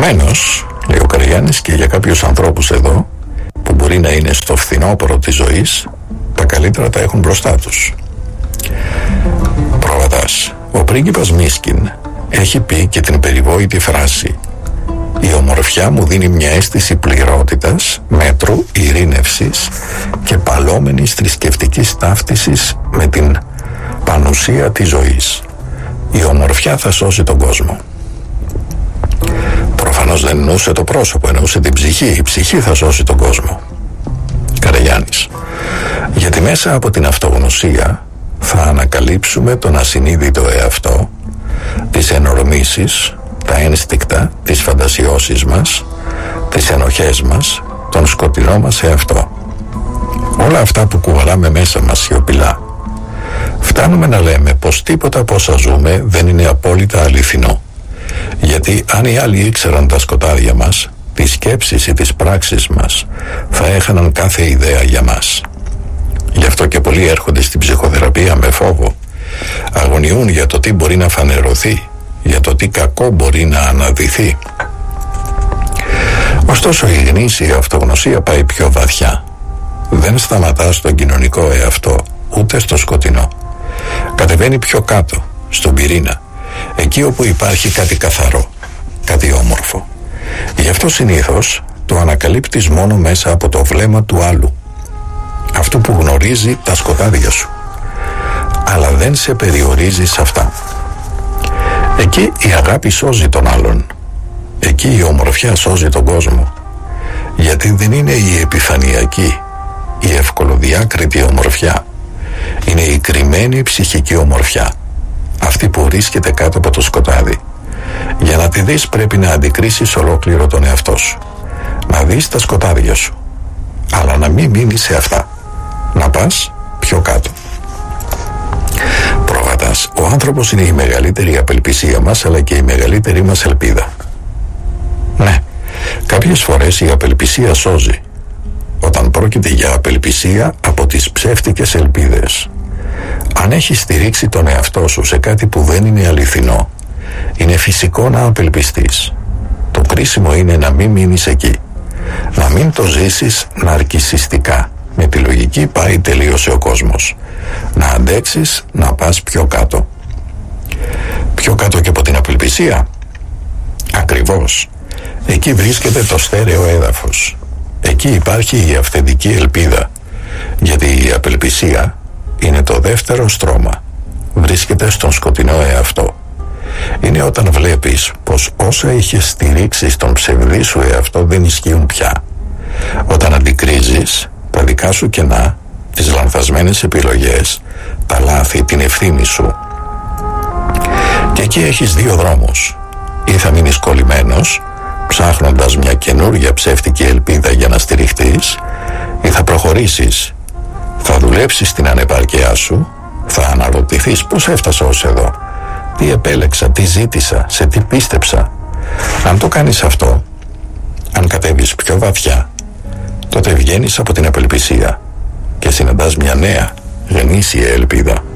Επομένως, λέει ο Καραγιάννης, και για κάποιους ανθρώπους εδώ που μπορεί να είναι στο φθινόπωρο της ζωής, τα καλύτερα τα έχουν μπροστά τους. Προβατάς. Ο πρίγκιπας Μίσκιν έχει πει και την περιβόητη φράση: «Η ομορφιά μου δίνει μια αίσθηση πληρότητας, μέτρου, ειρήνευσης και παλόμενης θρησκευτικής ταύτισης με την πανουσία της ζωής. Η ομορφιά θα σώσει τον κόσμο». Προφανώς δεν εννοούσε το πρόσωπο, εννοούσε την ψυχή. Η ψυχή θα σώσει τον κόσμο. Καραγιάννης. Γιατί μέσα από την αυτογνωσία θα ανακαλύψουμε τον ασυνείδητο εαυτό, τις ενορμήσεις, τα ένστικτα, τις φαντασιώσεις μας, τις ενοχές μας, τον σκοτεινό μας εαυτό. Όλα αυτά που κουβαλάμε μέσα μας σιωπηλά. Φτάνουμε να λέμε πως τίποτα από όσα ζούμε δεν είναι απόλυτα αληθινό. Γιατί αν οι άλλοι ήξεραν τα σκοτάδια μας, τις σκέψεις ή τις πράξεις μας, θα έχαναν κάθε ιδέα για μας. Γι' αυτό και πολλοί έρχονται στην ψυχοθεραπεία με φόβο. Αγωνιούν για το τι μπορεί να φανερωθεί, για το τι κακό μπορεί να αναδυθεί. Ωστόσο η γνήσια αυτογνωσία πάει πιο βαθιά. Δεν σταματά στον κοινωνικό εαυτό, ούτε στο σκοτεινό. Κατεβαίνει πιο κάτω, στον πυρήνα, εκεί όπου υπάρχει κάτι καθαρό, κάτι όμορφο. Γι' αυτό συνήθως το ανακαλύπτεις μόνο μέσα από το βλέμμα του άλλου, αυτού που γνωρίζει τα σκοτάδια σου, αλλά δεν σε περιορίζει σε αυτά. Εκεί η αγάπη σώζει τον άλλον, εκεί η ομορφιά σώζει τον κόσμο, γιατί δεν είναι η επιφανειακή, η ευκολοδιάκριτη ομορφιά, είναι η κρυμμένη ψυχική ομορφιά, αυτή που βρίσκεται κάτω από το σκοτάδι. Για να τη δεις πρέπει να αντικρίσεις ολόκληρο τον εαυτό σου, να δεις τα σκοτάδια σου, αλλά να μην μείνεις σε αυτά, να πας πιο κάτω. Προβατάς. Ο άνθρωπος είναι η μεγαλύτερη απελπισία μας, αλλά και η μεγαλύτερη μας ελπίδα. Ναι, κάποιες φορές η απελπισία σώζει, όταν πρόκειται για απελπισία από τις ψεύτικες ελπίδες. Αν έχεις στηρίξει τον εαυτό σου σε κάτι που δεν είναι αληθινό, είναι φυσικό να απελπιστείς. Το κρίσιμο είναι να μην μείνεις εκεί, να μην το ζήσεις ναρκισσιστικά. Με τη λογική πάει τελείωσε ο κόσμος. Να αντέξεις να πας πιο κάτω. Πιο κάτω και από την απελπισία. Ακριβώς. Εκεί βρίσκεται το στέρεο έδαφος. Εκεί υπάρχει η αυθεντική ελπίδα. Γιατί η απελπισία είναι το δεύτερο στρώμα. Βρίσκεται στον σκοτεινό εαυτό. Είναι όταν βλέπεις πως όσα είχες στηρίξει στον ψευδή σου εαυτό δεν ισχύουν πια. Όταν αντικρίζεις τα δικά σου κενά, τις λανθασμένες επιλογές, τα λάθη, την ευθύνη σου. Και εκεί έχεις δύο δρόμους. Ή θα μείνεις κολλημένος, ψάχνοντας μια καινούργια ψεύτικη ελπίδα για να στηριχτείς, ή θα προχωρήσεις, θα δουλέψεις την ανεπάρκειά σου, θα αναρωτηθείς πώς έφτασα ως εδώ, τι επέλεξα, τι ζήτησα, σε τι πίστεψα. Αν το κάνεις αυτό, αν κατέβεις πιο βαθιά, τότε βγαίνεις από την απελπισία και συναντάς μια νέα, γνήσια ελπίδα.